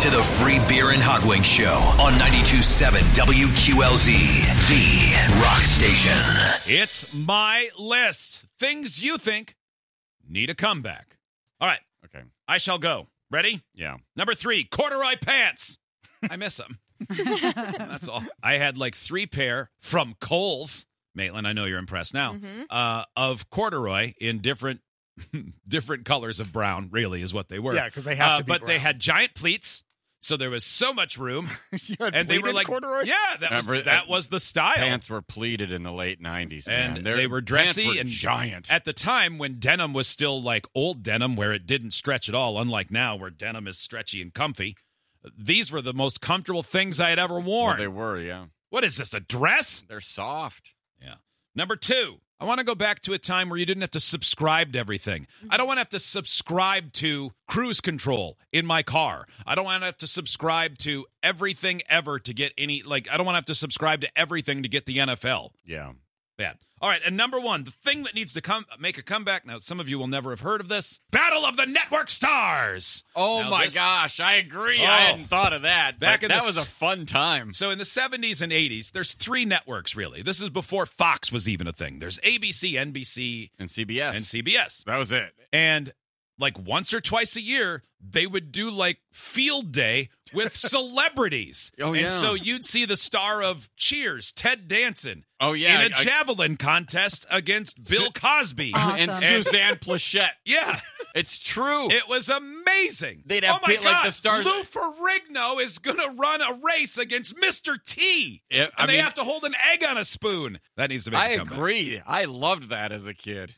to the Free Beer and Hot Wings Show on 92.7 WQLZ, the rock station. It's my list. Things you think need a comeback. All right. Okay. I shall go. Ready? Yeah. Number 3, corduroy pants. I miss them. That's all. I had like 3 pair from Kohl's. Maitland, I know you're impressed now. Of corduroy in different colors of brown, really, is what they were. Yeah, because they have to be But brown. they had giant pleats, so there was so much room. And they were like, corduroys? yeah, that was the style. Pants were pleated in the late 90s, man. And they were dressy pants were and giant. At the time when denim was still like old denim, where it didn't stretch at all, unlike now where denim is stretchy and comfy, these were the most comfortable things I had ever worn. Well, they were, yeah. What is this, a dress? They're soft. Yeah. Number 2, I want to go back to a time where you didn't have to subscribe to everything. I don't want to have to subscribe to cruise control in my car. I don't want to have to subscribe to everything ever to get any, like, I don't want to have to subscribe to everything to get the NFL. Yeah. Bad. All right, and number 1, the thing that needs to make a comeback. Now, some of you will never have heard of this. Battle of the Network Stars. Oh, Now, my this- gosh. I agree. Oh. I hadn't thought of that. Back But in that the was a fun time. So in the 70s and 80s, there's 3 networks, really. This is before Fox was even a thing. There's ABC, NBC, And CBS. and CBS. That was it. And like once or twice a year, they would do like field day with celebrities. Oh, yeah. And so you'd see the star of Cheers, Ted Danson, Oh, yeah. in a javelin contest against Bill Cosby. And Awesome. Suzanne Plachette. Yeah, It's true. it was amazing. They'd have oh my people like God, the stars- Lou Ferrigno is going to run a race against Mr. T. Yeah, I and they mean- have to hold an egg on a spoon. That needs to make I a comeback. agree. I loved that as a kid.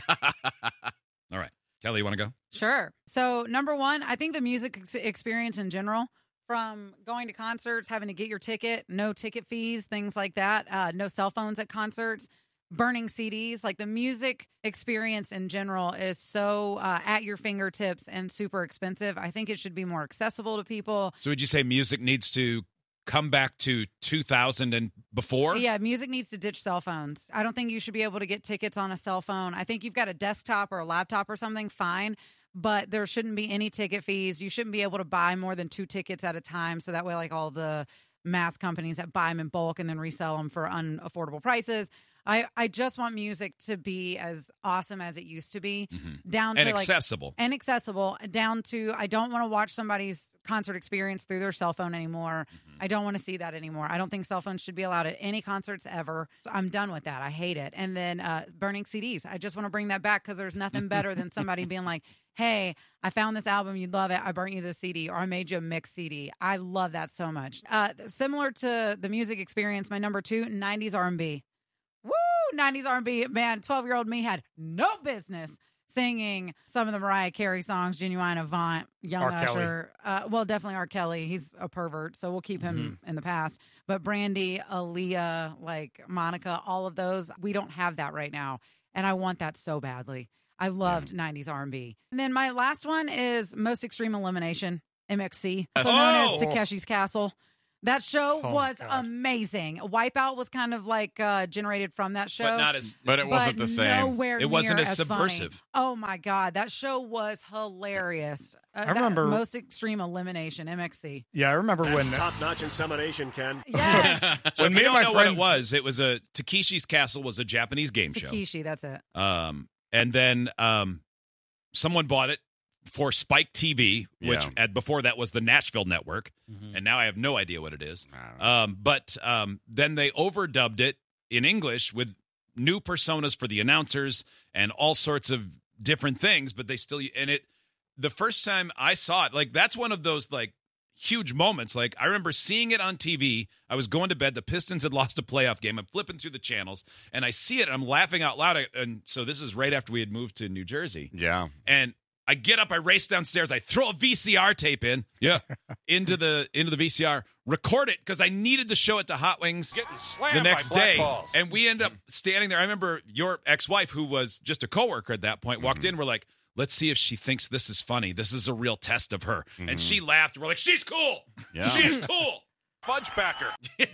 All right. Kelly, you want to go? Sure. So, number 1, I think the music experience in general, from going to concerts, having to get your ticket, no ticket fees, things like that, no cell phones at concerts, burning CDs, like the music experience in general is so at your fingertips and super expensive. I think it should be more accessible to people. So would you say music needs to come back to 2000 and before? Yeah, music needs to ditch cell phones. I don't think you should be able to get tickets on a cell phone. I think you've got a desktop or a laptop or something, fine, but there shouldn't be any ticket fees. You shouldn't be able to buy more than 2 tickets at a time. So that way, like all the mass companies that buy them in bulk and then resell them for unaffordable prices. I just want music to be as awesome as it used to be, down to And like accessible. and accessible, down to I don't want to watch somebody's concert experience through their cell phone anymore. I don't want to see that anymore. I don't think cell phones should be allowed at any concerts ever. I'm done with that. I hate it. And then burning CDs. I just want to bring that back because there's nothing better than somebody being like, hey, I found this album. You'd love it. I burnt you the CD, or I made you a mixed CD. I love that so much. Similar to the music experience, my number 2, 90s R&B. Woo! 90s R&B. Man, 12-year-old me had no business singing some of the Mariah Carey songs, Genuine Avant, Young R. Kelly. Usher. Well, definitely R. Kelly. He's a pervert, so we'll keep him in the past. But Brandy, Aaliyah, like Monica, all of those, we don't have that right now. And I want that so badly. I loved 90s R&B. And then my last one is Most Extreme Elimination, MXC, also known as Takeshi's Castle. That show was amazing. Wipeout was kind of like generated from that show. But not as But it wasn't the same. Nowhere It wasn't near as funny. subversive. Oh my God, that show was hilarious. I remember- Most Extreme Elimination, MXC. Yeah, I remember when Top-notch insemination, Ken. Yes, So When if me you and don't my know friends- what it was a Takeshi's Castle was a Japanese game show. Takeshi, that's it. And then someone bought it for Spike TV, which Yeah. before that was the Nashville Network, and now I have no idea what it is. But then they overdubbed it in English with new personas for the announcers and all sorts of different things. But they still the first time I saw it, like that's one of those like huge moments. Like I remember seeing it on TV. I was going to bed. The Pistons had lost a playoff game. I'm flipping through the channels and I see it. And I'm laughing out loud. And so this is right after we had moved to New Jersey. Yeah. And I get up, I race downstairs, I throw a VCR tape into the VCR, record it because I needed to show it to Hot Wings the next day. And we end up standing there. I remember your ex-wife, who was just a coworker at that point, walked in. We're like, let's see if she thinks this is funny. This is a real test of her. And she laughed. We're like, she's cool. Yeah. She is cool. Fudgebacker.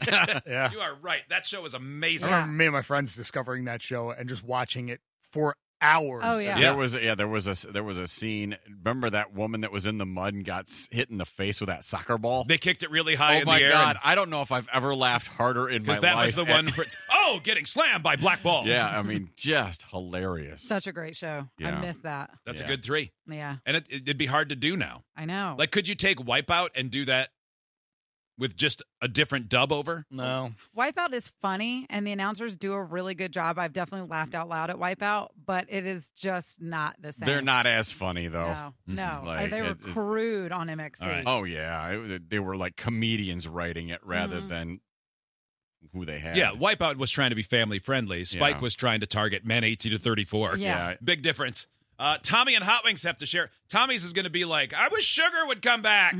Yeah. You are right. That show was I amazing. remember me and my friends discovering that show and just watching it for hours. Oh, yeah. There was a scene. Remember that woman that was in the mud and got hit in the face with that soccer ball? They kicked it really high in the air. Oh, my God. I don't know if I've ever laughed harder in my life. Because that was the one where it's, getting slammed by black balls. Yeah, I mean, just hilarious. Such a great show. Yeah. I missed that. That's a good 3. Yeah. And it'd be hard to do now. I know. Like, could you take Wipeout and do that with just a different dub over? No. Wipeout is funny, and the announcers do a really good job. I've definitely laughed out loud at Wipeout, but it is just not the same. They're not as funny, though. No. Like, they were crude on MXC. Right. Oh, yeah. They were like comedians writing it rather than who they had. Yeah, Wipeout was trying to be family friendly. Spike was trying to target men 18 to 34. Yeah. Big difference. Tommy and Hot Wings have to share. Tommy's is going to be like, I wish Sugar would come back.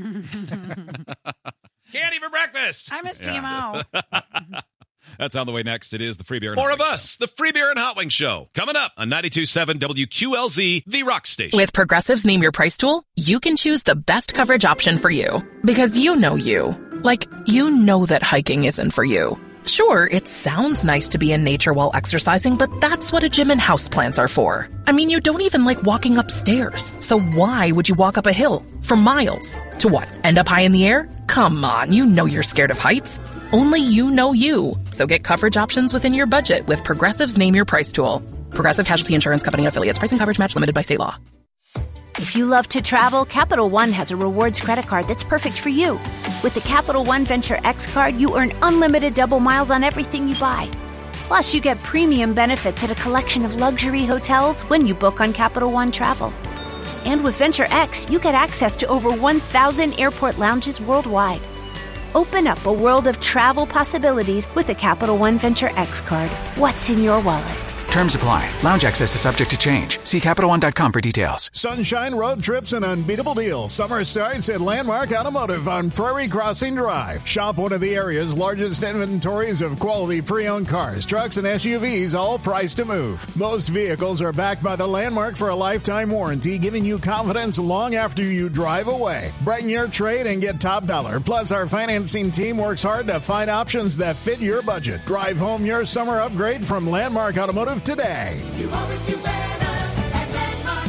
Can't eat for breakfast. I miss GMO. That's on the way next. It is the Free Beer and More of Us, the Free Beer and Hot Wings Show. Coming up on 92.7 WQLZ, the Rock Station. With Progressive's Name Your Price tool, you can choose the best coverage option for you. Because you know you. Like, you know that hiking isn't for you. Sure, it sounds nice to be in nature while exercising, but that's what a gym and houseplants are for. I mean, you don't even like walking upstairs. So why would you walk up a hill for miles? To what, end up high in the air? Come on, you know you're scared of heights. Only you know you. So get coverage options within your budget with Progressive's Name Your Price tool. Progressive Casualty Insurance Company and affiliates. Price and coverage match limited by state law. If you love to travel, Capital One has a rewards credit card that's perfect for you. With the Capital One Venture X card, you earn unlimited double miles on everything you buy. Plus, you get premium benefits at a collection of luxury hotels when you book on Capital One Travel. And with Venture X, you get access to over 1,000 airport lounges worldwide. Open up a world of travel possibilities with the Capital One Venture X card. What's in your wallet? Terms apply. Lounge access is subject to change. See CapitalOne.com for details. Sunshine road trips and unbeatable deals. Summer starts at Landmark Automotive on Prairie Crossing Drive. Shop one of the area's largest inventories of quality pre-owned cars, trucks, and SUVs, all priced to move. Most vehicles are backed by the Landmark for a lifetime warranty, giving you confidence long after you drive away. Brighten your trade and get top dollar. Plus, our financing team works hard to find options that fit your budget. Drive home your summer upgrade from Landmark Automotive today. You always do better at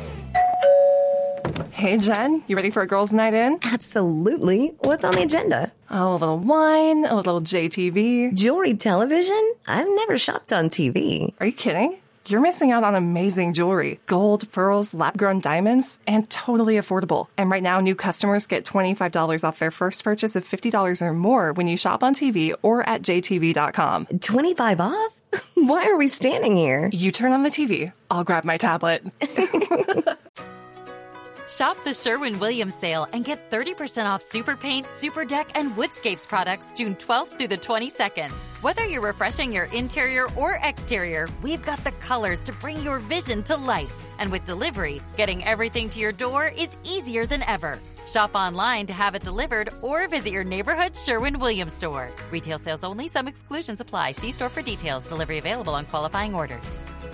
Landmark. Hey, Jen, you ready for a girls' night in? Absolutely. What's on the agenda? Oh, a little wine, a little JTV. Jewelry television? I've never shopped on TV. Are you kidding? You're missing out on amazing jewelry. Gold, pearls, lab-grown diamonds, and totally affordable. And right now, new customers get $25 off their first purchase of $50 or more when you shop on TV or at jtv.com. 25 off? Why are we standing here? You turn on the TV. I'll grab my tablet. Shop the Sherwin-Williams sale and get 30% off Super Paint, Super Deck, and Woodscapes products June 12th through the 22nd. Whether you're refreshing your interior or exterior, we've got the colors to bring your vision to life. And with delivery, getting everything to your door is easier than ever. Shop online to have it delivered or visit your neighborhood Sherwin-Williams store. Retail sales only. Some exclusions apply. See store for details. Delivery available on qualifying orders.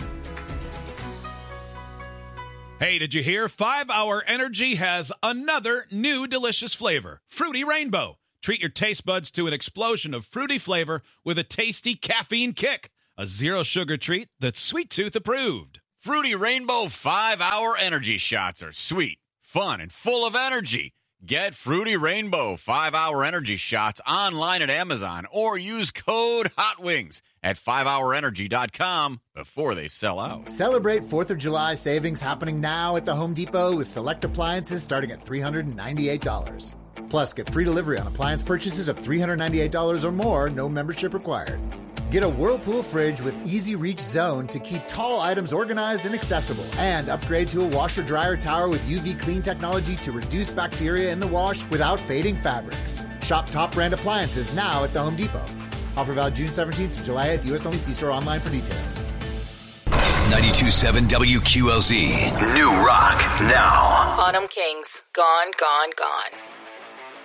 Hey, did you hear? 5 Hour Energy has another new delicious flavor, Fruity Rainbow. Treat your taste buds to an explosion of fruity flavor with a tasty caffeine kick. A zero-sugar treat that's Sweet Tooth approved. Fruity Rainbow 5 Hour Energy Shots are sweet, fun, and full of energy. Get Fruity Rainbow 5 Hour Energy Shots online at Amazon or use code HOTWINGS at 5hourenergy.com before they sell out. Celebrate 4th of July savings happening now at the Home Depot with select appliances starting at $398. Plus, get free delivery on appliance purchases of $398 or more, no membership required. Get a Whirlpool fridge with Easy Reach Zone to keep tall items organized and accessible. And upgrade to a washer-dryer tower with UV clean technology to reduce bacteria in the wash without fading fabrics. Shop top brand appliances now at the Home Depot. Offer valid June 17th to July 8th. U.S. only. See store online for details. 92.7 WQLZ. New Rock now. Autumn Kings. Gone, gone, gone.